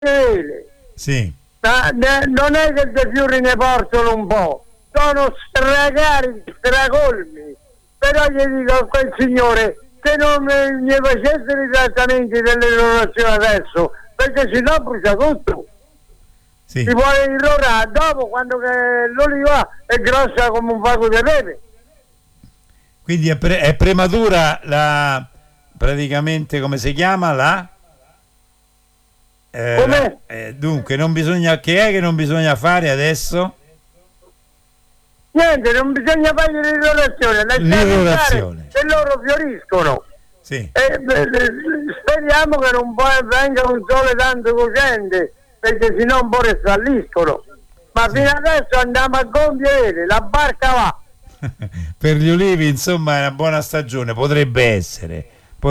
Sì. Non è che dei fiori ne portano un po', sono stracarichi, stracolmi. Però gli dico a quel signore che non mi facessero i trattamenti delle irrorazioni adesso, perché sennò brucia tutto. Sì. Si vuole irrorare dopo, quando l'oliva è grossa come un fago di pepe. Quindi è prematura praticamente, come si chiama Come? Dunque non bisogna, che è che non bisogna fare adesso? Niente, non bisogna fare l'irrorazione, se loro fioriscono. Sì. Speriamo che non venga un sole tanto cocente, perché sennò un po' falliscono. Ma fino adesso andiamo a gonfie, la barca va. Per gli ulivi insomma è una buona stagione, potrebbe essere,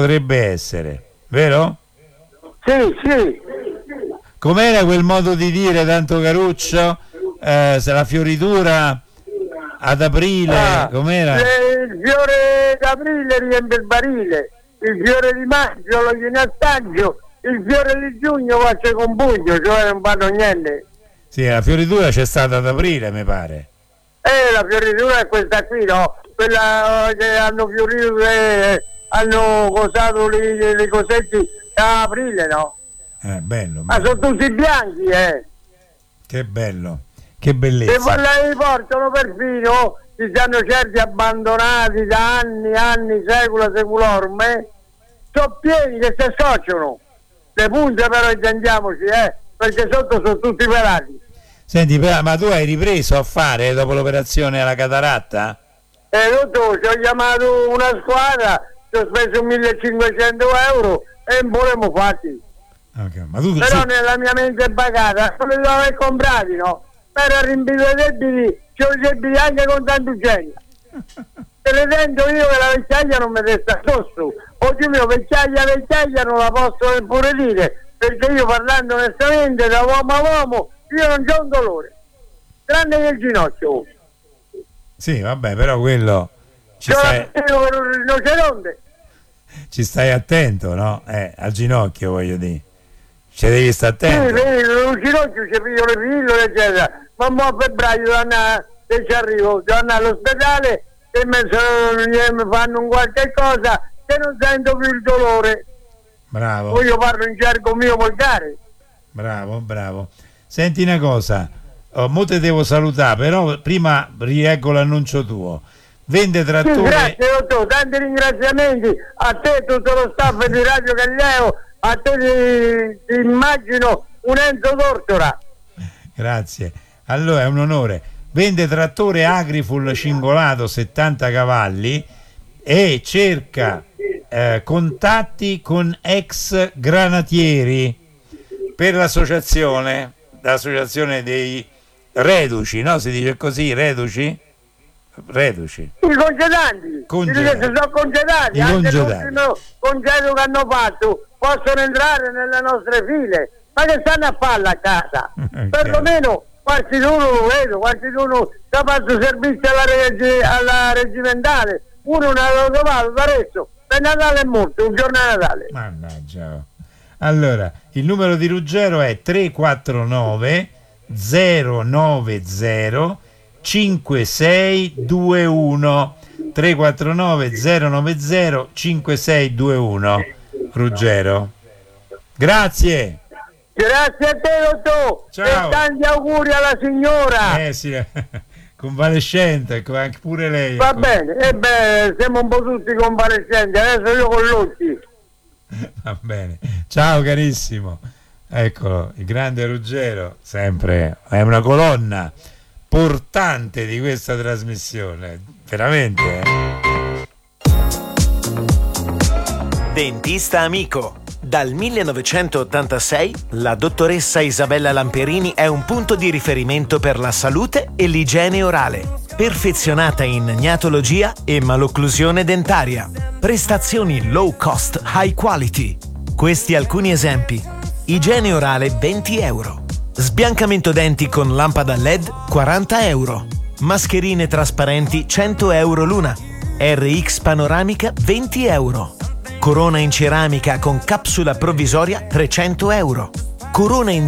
vero? Sì. Com'era quel modo di dire tanto caruccio? Se la fioritura ad aprile, com'era? Il fiore d'aprile riempie il barile, il fiore di maggio lo viene a saggio, il fiore di giugno faccia con pugno, cioè non fanno niente. Sì, la fioritura c'è stata ad aprile, mi pare. La fioritura è questa qui, no? Quella che hanno fiorito, hanno cosato le cosetti a aprile, no? Bello. Ma sono tutti bianchi, Che bello, che bellezza. E li portano perfino, ci sono certi abbandonati da anni, seculorum, sono pieni che si scocciano. Le punte però intendiamoci, perché sotto sono tutti pelati. Senti, ma tu hai ripreso a fare dopo l'operazione alla cataratta? Dottor, ci ho chiamato una squadra, ci ho speso 1.500 euro e non volevamo fatti. Okay, ma tu, però nella mia mente è pagata, non li devo aver comprati, no? Per riempire i debiti, ci ho i debiti anche con tanto genio. Te ne sento io che la vecchiaia non mi resta addosso. Oggi mio vecchiaia non la posso neppure dire, perché io parlando onestamente da uomo a uomo, io non c'ho un dolore, tranne che il ginocchio. Sì, vabbè, però quello ci stai attento, no? Al ginocchio, voglio dire. Ci devi stare attento. Sì, il ginocchio ci piglio le pillole, eccetera. Ma a febbraio se ci arrivo, torno all'ospedale e mi fanno un qualche cosa che non sento più il dolore. Bravo. Poi io parlo in gergo mio volgare. Bravo. Senti una cosa, mo te devo salutare, però prima rileggo l'annuncio tuo. Vende trattore. Sì, grazie dottor, tanti ringraziamenti a te e tutto lo staff di Radio Galileo, a te ti immagino un Enzo Tortora. Grazie, allora è un onore. Vende trattore Agrifull cingolato 70 cavalli e cerca contatti con ex granatieri per l'associazione dei reduci, no? Si dice così, reduci? I congedanti, sono congedati, anche l'ultimo congedo che hanno fatto possono entrare nelle nostre file, ma che stanno a farlo a casa? Perlomeno qualcuno lo vedo, qualcuno che ha fatto servizio alla regimentale, uno non aveva trovato da adesso, per Natale è morto, un giorno di Natale. Mannaggia. Allora, il numero di Ruggero è 349 090 5621 349 090 5621. Ruggero, grazie a te dottor. Ciao. E tanti auguri alla signora. Sì, convalescente anche pure lei, va bene, siamo un po' tutti convalescenti, adesso io con l'occhi. Va bene, ciao carissimo. Eccolo, il grande Ruggero, sempre è una colonna portante di questa trasmissione, veramente. Dentista amico. Dal 1986 la dottoressa Isabella Lamperini è un punto di riferimento per la salute e l'igiene orale. Perfezionata in gnatologia e malocclusione dentaria. Prestazioni low cost, high quality. Questi alcuni esempi. Igiene orale 20 euro. Sbiancamento denti con lampada LED 40 euro. Mascherine trasparenti 100 euro l'una. RX panoramica 20 euro. Corona in ceramica con capsula provvisoria 300 euro. Corona